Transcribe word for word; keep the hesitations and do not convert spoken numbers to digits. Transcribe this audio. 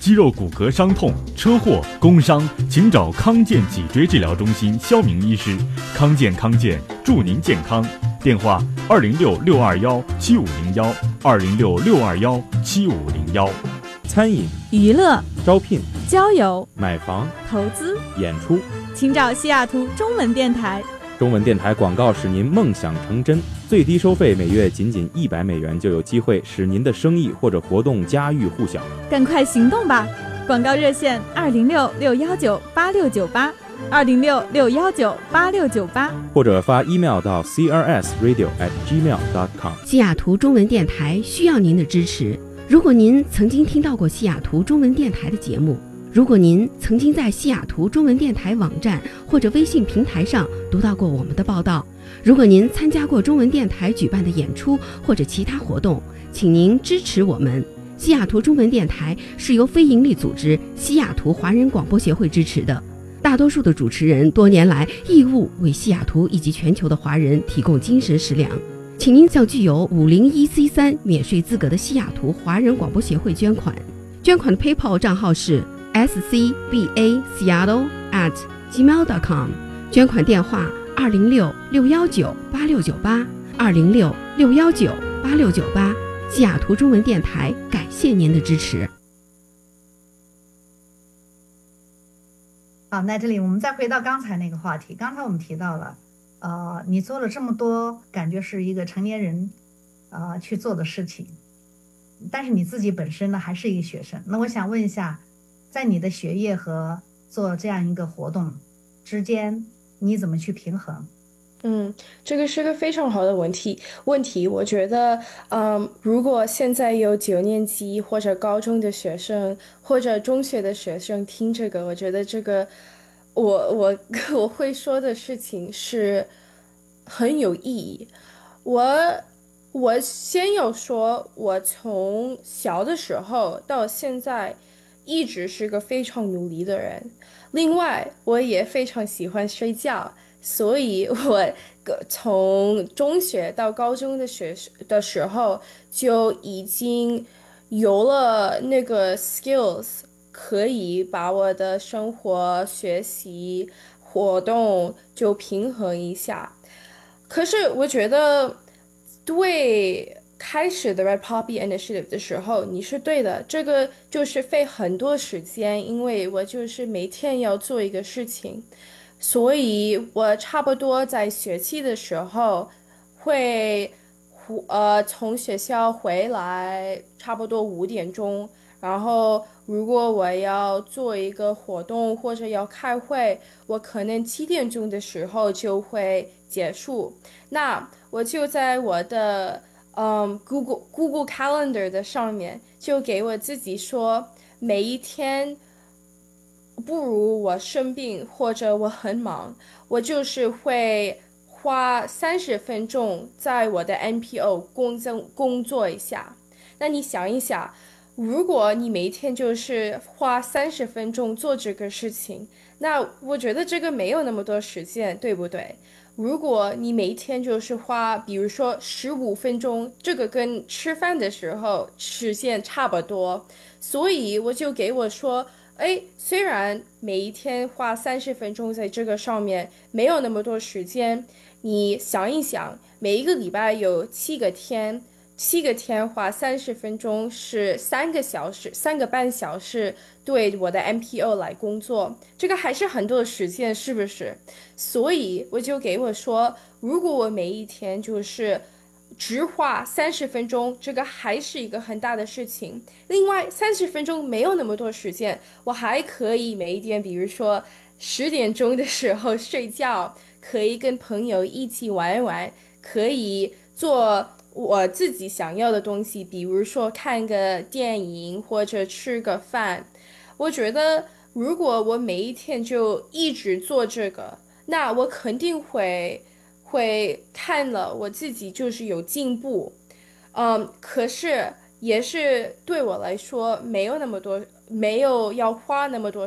肌肉骨骼伤痛、车祸、工伤，请找康健脊椎治疗中心肖明医师。康健康健，祝您健康。电话：二零六六二幺七五零幺，二零六六二幺七五零幺。 餐饮、 娱乐、 招聘、 交友、 买房、 投资、 演出， 请找西雅图中文电台。 中文电台广告使您梦想成真，最低收费每月仅仅一百美元，就有机会使您的生意或者活动家喻户晓。 赶快行动吧！广告热线：二零六六幺九八六九八，二零六六幺九八六九八， 或者发 email 到 c r s radio at gmail dot com。 西雅图中文电台需要您的支持。如果您曾经听到过西雅图中文电台的节目，如果您曾经在西雅图中文电台网站或者微信平台上读到过我们的报道，如果您参加过中文电台举办的演出或者其他活动，请您支持我们。西雅图中文电台是由非营利组织西雅图华人广播协会支持的，大多数的主持人多年来义务为西雅图以及全球的华人提供精神食粮。请您向具有五零一 C 三免税资格的西雅图华人广播协会捐款，捐款的 PayPal 账号是 s c b a seattle at gmail dot com， 捐款电话二零六六幺九八六九八，二零六六幺九八六九八。西雅图中文电台感谢您的支持。 好，那这里我们再回到刚才那个话题，刚才我们提到了呃，你做了这么多感觉是一个成年人呃去做的事情，但是你自己本身呢还是一个学生。那我想问一下，在你的学业和做这样一个活动之间，你怎么去平衡？ 嗯，这个是个非常好的问题。问题，我觉得，嗯，如果现在有九年级或者高中的学生或者中学的学生听这个，我觉得这个，我我我会说的事情是很有意义。我我先要说，我从小的时候到现在，一直是个非常努力的人。另外，我也非常喜欢睡觉。所以我从中学到高中的学的时候就已经有了那个 skills， 可以把我的生活、学习、活动就平衡一下。可是我觉得对开始的 Red Poppy Initiative 的时候，你是对的，这个就是费很多时间，因为我就是每天要做一个事情。所以我差不多在学期的时候会呃从学校回来差不多五点钟，然后如果我要做一个活动或者要开会，我可能七点钟的时候就会结束。那我就在我的嗯 Google Google Calendar 的上面就给我自己说，每一天不如我生病或者我很忙，我就是会花三十分钟在我的 N P O 工作工作一下。那你想一想，如果你每天就是花三十分钟做这个事情，那我觉得这个没有那么多时间，对不对？如果你每天就是花，比如说十五分钟，这个跟吃饭的时候时间差不多，所以我就给我说，哎，虽然每一天花三十分钟在这个上面没有那么多时间，你想一想，每一个礼拜有七个天，七个天花三十分钟是三个小时，三个半小时对我的 M P O 来工作，这个还是很多时间，是不是？所以我就给我说，如果我每一天就是只花三十分钟，这个还是一个很大的事情。另外，三十分钟没有那么多时间，我还可以每一天，比如说十点钟的时候睡觉，可以跟朋友一起玩一玩，可以做我自己想要的东西，比如说看个电影或者吃个饭。我觉得如果我每一天就一直做这个，那我肯定会会看了我自己就是有进步，嗯，可是也是对我来说没有那么多，没有要花那么多